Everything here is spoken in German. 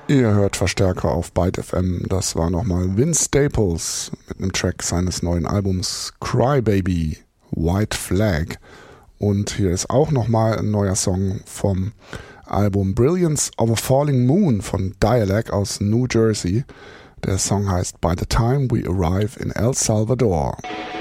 Ihr hört Verstärker auf Byte FM. Das war nochmal Vince Staples mit einem Track seines neuen Albums Cry Baby, White Flag. Und hier ist auch nochmal ein neuer Song vom Album Brilliance of a Falling Moon von Dialect aus New Jersey. Der Song heißt By the Time We Arrive in El Salvador.